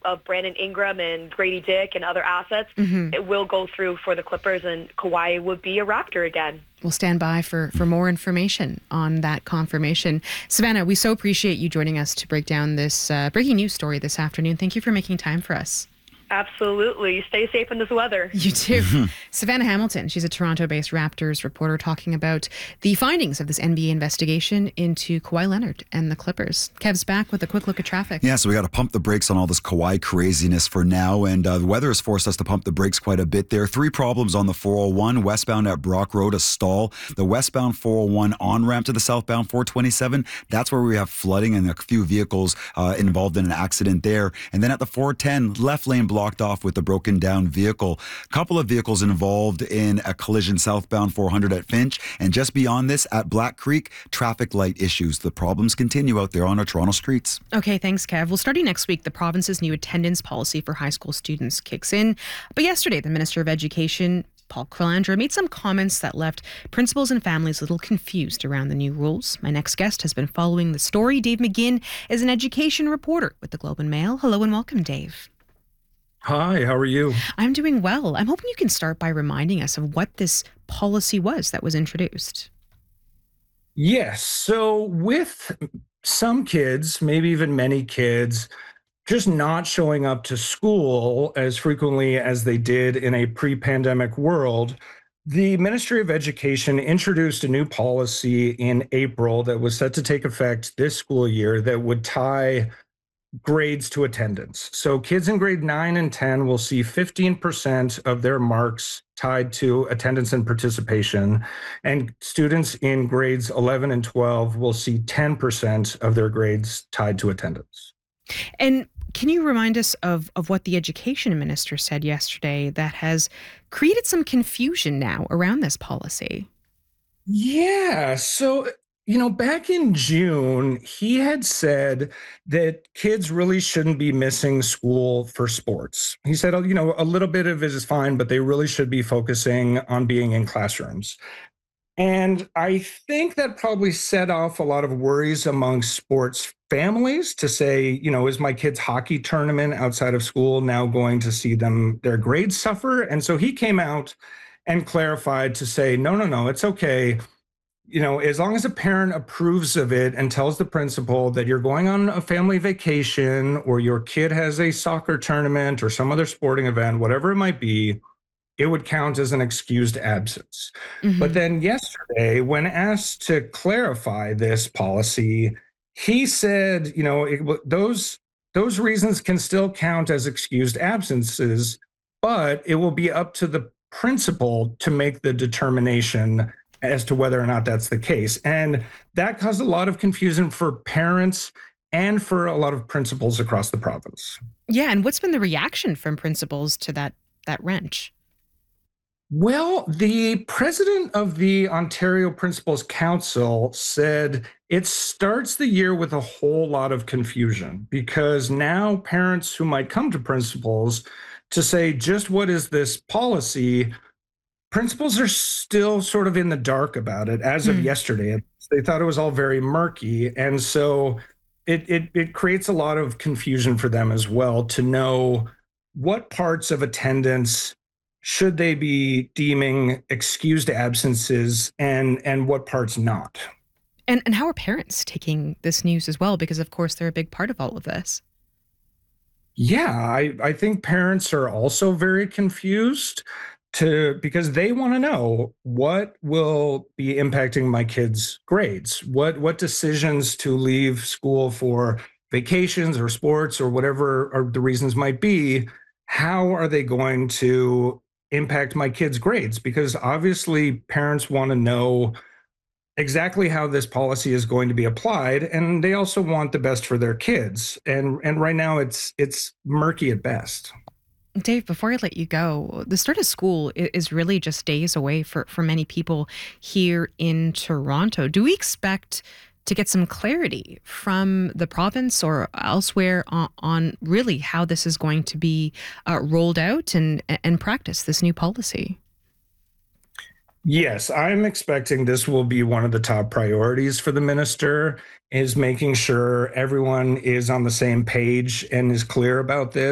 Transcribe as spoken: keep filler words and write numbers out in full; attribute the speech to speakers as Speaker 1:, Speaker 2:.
Speaker 1: of Brandon Ingram and Grady Dick and other assets,
Speaker 2: mm-hmm.
Speaker 1: it will go through for the Clippers, and Kawhi would be a Raptor again.
Speaker 2: We'll stand by for, for more information on that confirmation. Savannah, we so appreciate you joining us to break down this uh, breaking news story this afternoon. Thank you for making time for us.
Speaker 1: Absolutely. Stay safe in this weather.
Speaker 2: You too. Mm-hmm. Savannah Hamilton, she's a Toronto-based Raptors reporter talking about the findings of this N B A investigation into Kawhi Leonard and the Clippers. Kev's back with a quick look at traffic.
Speaker 3: Yeah, so we got to pump the brakes on all this Kawhi craziness for now, and uh, the weather has forced us to pump the brakes quite a bit there. Three problems on the four oh one, westbound at Brock Road, a stall. The westbound four oh one on-ramp to the southbound four twenty-seven, that's where we have flooding and a few vehicles uh, involved in an accident there. And then at the four ten, left lane blocked off with a broken down vehicle. A couple of vehicles involved in a collision southbound four hundred at Finch. And just beyond this, at Black Creek, traffic light issues. The problems continue out there on our Toronto streets.
Speaker 2: Okay, thanks, Kev. Well, starting next week, the province's new attendance policy for high school students kicks in. But yesterday, the Minister of Education, Paul Quillander, made some comments that left principals and families a little confused around the new rules. My next guest has been following the story. Dave McGinn is an education reporter with the Globe and Mail. Hello and welcome, Dave.
Speaker 4: Hi, how are you?
Speaker 2: I'm doing well. I'm hoping you can start by reminding us of what this policy was that was introduced.
Speaker 4: Yes. So with some kids, maybe even many kids, just not showing up to school as frequently as they did in a pre-pandemic world, the Ministry of Education introduced a new policy in April that was set to take effect this school year that would tie grades to attendance. So kids in grade nine and ten will see fifteen percent of their marks tied to attendance and participation. And students in grades eleven and twelve will see ten percent of their grades tied to attendance.
Speaker 2: And can you remind us of, of what the education minister said yesterday that has created some confusion now around this policy?
Speaker 4: Yeah, so you know, back in June, he had said that kids really shouldn't be missing school for sports. He said, you know, a little bit of it is fine, but they really should be focusing on being in classrooms. And I think that probably set off a lot of worries among sports families to say, you know, is my kid's hockey tournament outside of school now going to see them, their grades suffer? And so he came out and clarified to say, no, no, no, it's okay. You know, as long as a parent approves of it and tells the principal that you're going on a family vacation or your kid has a soccer tournament or some other sporting event, whatever it might be, it would count as an excused absence. Mm-hmm. But then yesterday, when asked to clarify this policy, he said, you know, it, those those reasons can still count as excused absences, but it will be up to the principal to make the determination as to whether or not that's the case. And that caused a lot of confusion for parents and for a lot of principals across the province.
Speaker 2: Yeah, and what's been the reaction from principals to that that wrench?
Speaker 4: Well, the president of the Ontario Principals Council said it starts the year with a whole lot of confusion because now parents who might come to principals to say, just what is this policy? Principals are still sort of in the dark about it as of mm. yesterday. They thought it was all very murky. And so it, it it creates a lot of confusion for them as well to know what parts of attendance should they be deeming excused absences and, and what parts not.
Speaker 2: And and how are parents taking this news as well? Because, of course, they're a big part of all of this.
Speaker 4: Yeah, I, I think parents are also very confused. To because they want to know what will be impacting my kids' grades, what what decisions to leave school for vacations or sports or whatever or the reasons might be, how are they going to impact my kids' grades? Because obviously parents want to know exactly how this policy is going to be applied, and they also want the best for their kids. And and right now it's it's murky at best.
Speaker 2: Dave, before I let you go, the start of school is really just days away for, for many people here in Toronto. Do we expect to get some clarity from the province or elsewhere on, on really how this is going to be uh, rolled out and, and practiced, this new policy?
Speaker 4: Yes, I'm expecting this will be one of the top priorities for the minister, is making sure everyone is on the same page and is clear about this.